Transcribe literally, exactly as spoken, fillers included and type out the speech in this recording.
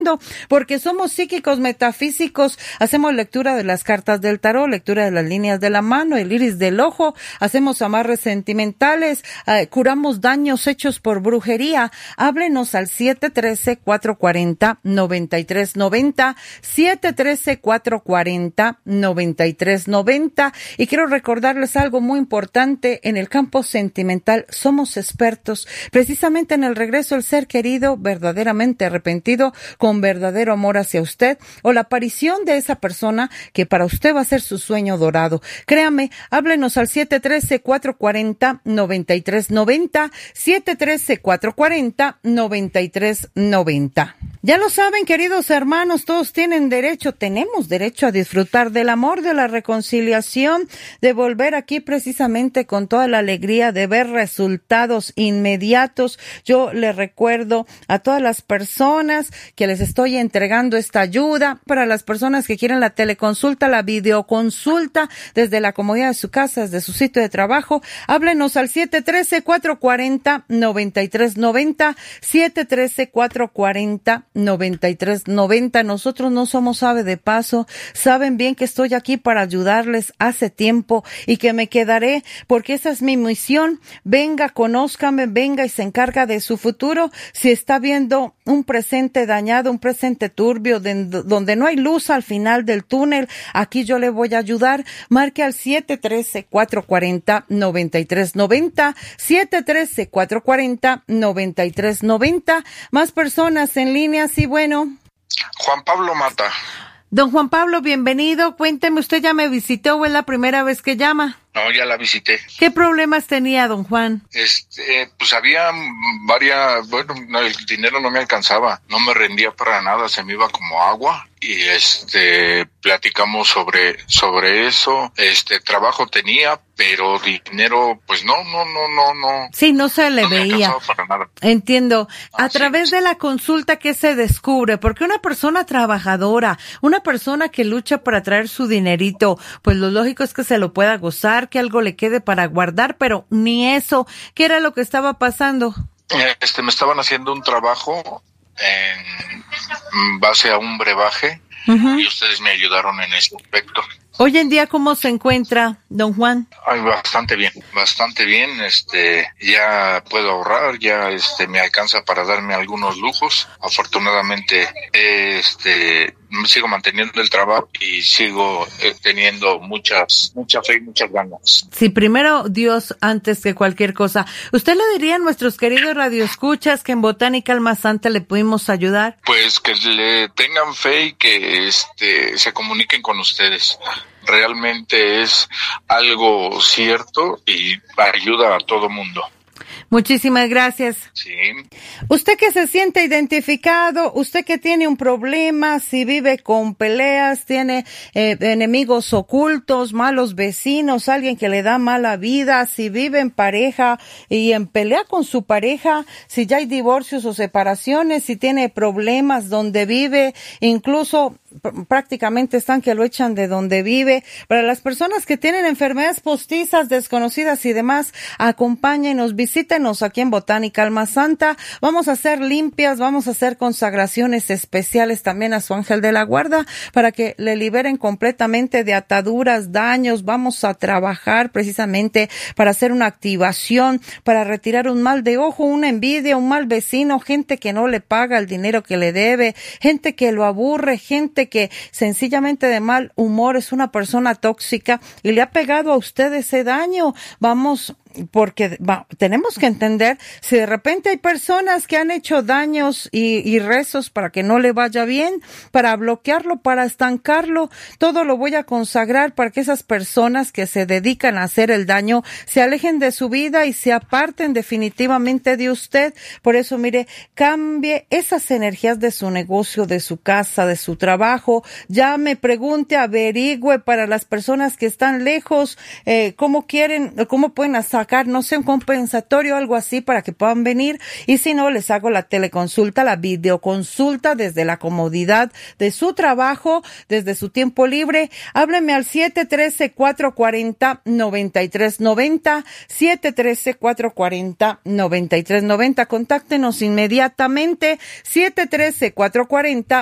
porque somos psíquicos metafísicos, hacemos lectura de las cartas del tarot, lectura de las líneas de la mano, el iris del ojo, hacemos amarres sentimentales, eh, curamos daños hechos por brujería. Háblenos al siete uno tres, cuatro cuatro cero, nueve tres nueve cero, siete uno tres, cuatro cuatro cero, nueve tres nueve cero, y quiero recordarles algo muy importante en el campo sentimental. Somos expertos precisamente en el regreso del ser querido verdaderamente arrepentido, con verdadero amor hacia usted, o la aparición de esa persona que para usted va a ser su sueño dorado. Créame, háblenos al siete uno tres, cuatro cuatro cero, nueve tres nueve cero, siete uno tres, cuatro cuatro cero, nueve tres nueve cero. Ya lo saben, queridos hermanos, todos tienen derecho, tenemos derecho a disfrutar del amor, de la reconciliación, de volver aquí precisamente con toda la alegría de ver resultados inmediatos. Yo les recuerdo a todas las personas que les estoy entregando esta ayuda, para las personas que quieren la teleconsulta, la videoconsulta desde la comodidad de su casa, desde su sitio de trabajo. Háblenos al siete uno tres, cuatro cuatro cero, nueve tres nueve cero, siete uno tres, cuatro cuatro cero, nueve tres nueve cero. Nosotros no somos ave de paso, saben bien que estoy aquí para ayudarles hace tiempo y que me quedaré, porque esa es mi misión. Venga, conózcame, venga y se encarga de su futuro. Si está viendo un presente dañado, un presente turbio, de, donde no hay luz al final del túnel, aquí yo le voy a ayudar. Marque al siete uno tres, cuatro cuatro cero, nueve tres nueve cero, siete uno tres, cuatro cuatro cero, nueve tres nueve cero. Más personas en línea, sí, bueno. Juan Pablo Mata. Don Juan Pablo, bienvenido. Cuénteme, ¿usted ya me visitó o es la primera vez que llama? No, ya la visité. ¿Qué problemas tenía, don Juan? Este, pues había varias, bueno, el dinero no me alcanzaba, no me rendía para nada, se me iba como agua. Y este, platicamos sobre, sobre eso. Este, trabajo tenía, pero dinero, pues no, no, no, no, no. Sí, no se le no veía. Me alcanzaba para nada. Entiendo. A Ah, través sí. de la consulta, ¿qué se descubre? Porque una persona trabajadora, una persona que lucha para traer su dinerito, pues lo lógico es que se lo pueda gozar, que algo le quede para guardar, pero ni eso. ¿Qué era lo que estaba pasando? Este, me estaban haciendo un trabajo en base a un brebaje, uh-huh, y ustedes me ayudaron en ese aspecto. Hoy en día, ¿cómo se encuentra, don Juan? Ay, bastante bien, bastante bien. Este, ya puedo ahorrar, ya este me alcanza para darme algunos lujos. Afortunadamente, este, sigo manteniendo el trabajo y sigo eh, teniendo muchas, mucha fe y muchas ganas. Sí, primero Dios antes que cualquier cosa. ¿Usted le diría a nuestros queridos radioescuchas que en Botánica Alma Santa le pudimos ayudar? Pues que le tengan fe y que este se comuniquen con ustedes. Realmente es algo cierto y ayuda a todo mundo. Muchísimas gracias. Sí. Usted que se siente identificado, usted que tiene un problema, si vive con peleas, tiene eh, enemigos ocultos, malos vecinos, alguien que le da mala vida, si vive en pareja y en pelea con su pareja, si ya hay divorcios o separaciones, si tiene problemas donde vive, incluso prácticamente están que lo echan de donde vive. Para las personas que tienen enfermedades postizas, desconocidas y demás, acompáñenos, visítenos aquí en Botánica Alma Santa. Vamos a hacer limpias, vamos a hacer consagraciones especiales también a su ángel de la guarda para que le liberen completamente de ataduras, daños. Vamos a trabajar precisamente para hacer una activación, para retirar un mal de ojo, una envidia, un mal vecino, gente que no le paga el dinero que le debe, gente que lo aburre, gente que sencillamente de mal humor, es una persona tóxica y le ha pegado a usted ese daño. Vamos, porque va, tenemos que entender, si de repente hay personas que han hecho daños y, y rezos para que no le vaya bien, para bloquearlo, para estancarlo, todo lo voy a consagrar para que esas personas que se dedican a hacer el daño se alejen de su vida y se aparten definitivamente de usted. Por eso, mire, cambie esas energías de su negocio, de su casa, de su trabajo. Llame, pregunte, averigüe para las personas que están lejos, eh, cómo quieren, cómo pueden hacer sacar, no sé, un compensatorio o algo así para que puedan venir. Y si no, les hago la teleconsulta, la videoconsulta desde la comodidad de su trabajo, desde su tiempo libre. Hábleme al siete uno tres, cuatro cuatro cero, nueve tres nueve cero, siete uno tres, cuatro cuatro cero, nueve tres nueve cero. Contáctenos inmediatamente, siete uno tres, cuatro cuatro cero,